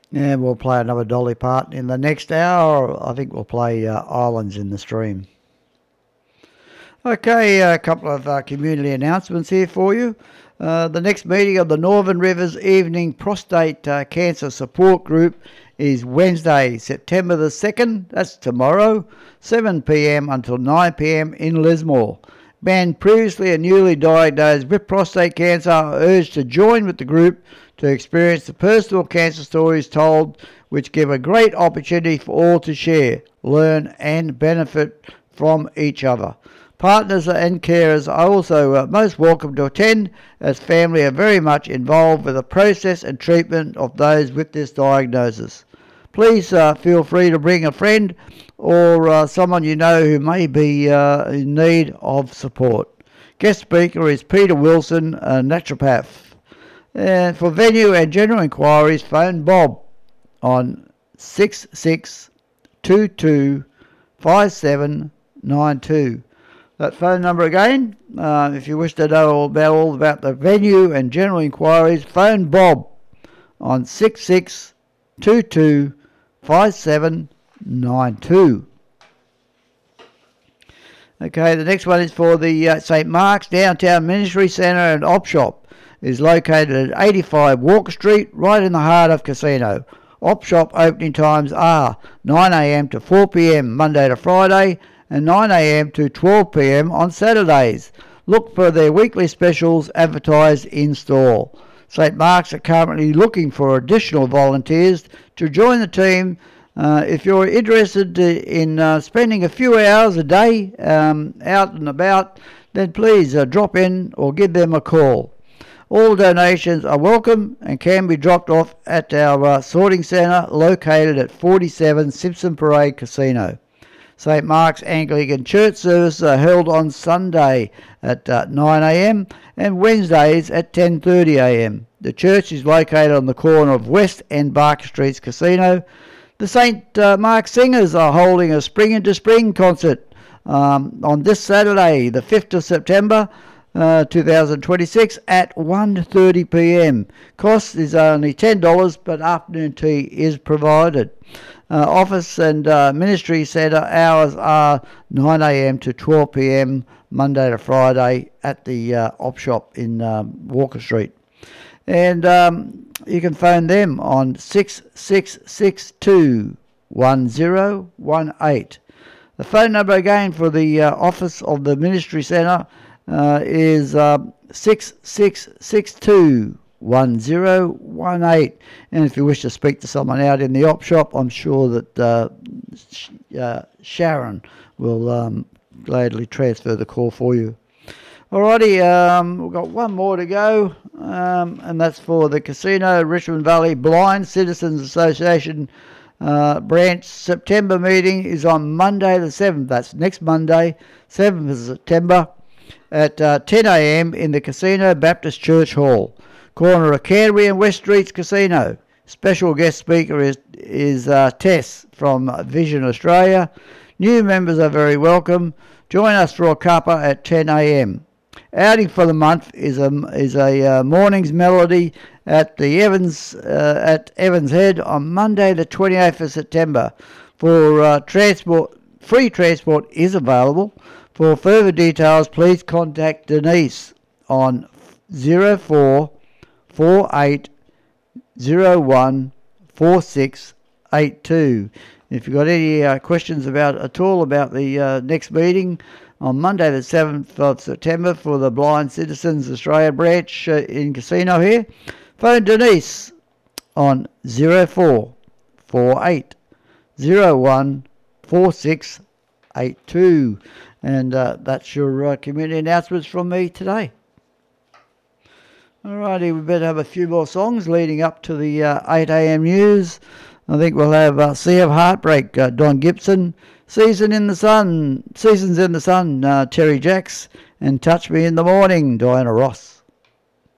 And we'll play another Dolly Parton in the next hour. I think we'll play Islands in the Stream. Okay, a couple of community announcements here for you. The next meeting of the Northern Rivers Evening Prostate Cancer Support Group is Wednesday, September the 2nd. That's tomorrow, 7 p.m. until 9 p.m. in Lismore. Men previously and newly diagnosed with prostate cancer are urged to join with the group to experience the personal cancer stories told, which give a great opportunity for all to share, learn and benefit from each other. Partners and carers are also most welcome to attend, as family are very much involved with the process and treatment of those with this diagnosis. Please feel free to bring a friend or someone you know who may be in need of support. Guest speaker is Peter Wilson, a naturopath. And for venue and general inquiries, phone Bob on 66225792. That phone number again, if you wish to know all about the venue and general inquiries, phone Bob on 66225792. Okay, the next one is for the St. Mark's Downtown Ministry Centre and Op Shop. It is located at 85 Walker Street, right in the heart of Casino. Op Shop opening times are 9 a.m. to 4 p.m. Monday to Friday, and 9 a.m. to 12 p.m. on Saturdays. Look for their weekly specials advertised in store. St. Mark's are currently looking for additional volunteers to join the team. If you're interested in spending a few hours a day out and about, then please drop in or give them a call. All donations are welcome and can be dropped off at our sorting centre located at 47 Simpson Parade Casino. St. Mark's Anglican Church services are held on Sunday at 9 a.m. and Wednesdays at 10:30 a.m. The church is located on the corner of West and Barker Streets Casino. The St. Mark's Singers are holding a Spring into Spring concert on this Saturday, the 5th of September 2026 at 1:30 p.m. Cost is only $10, but afternoon tea is provided. Office and Ministry Centre hours are 9 a.m. to 12 p.m. Monday to Friday at the Op Shop in Walker Street. And you can phone them on 66621018. The phone number again for the Office of the Ministry Centre is 66621018. And if you wish to speak to someone out in the Op Shop, I'm sure that Sharon will gladly transfer the call for you. Alrighty, we've got one more to go, and that's for the Casino Richmond Valley Blind Citizens Association branch. September meeting is on Monday the 7th. That's next Monday, 7th of September, at 10 a.m. in the Casino Baptist Church Hall, corner of Canterbury and West Streets Casino. Special guest speaker is Tess from Vision Australia. New members are very welcome. Join us for a cuppa at 10 a.m. Outing for the month is a morning's melody at the Evans Head on Monday the 28th of September. For free transport is available. For further details, please contact Denise on 0448014682. If you've got any questions at all about the next meeting on Monday the 7th of September for the Blind Citizens Australia branch in Casino here, phone Denise on 0448014682. And that's your community announcements from me today. Alrighty, we better have a few more songs leading up to the 8 a.m. news. I think we'll have Sea of Heartbreak, Don Gibson, Seasons in the Sun, Terry Jacks, and Touch Me in the Morning, Diana Ross.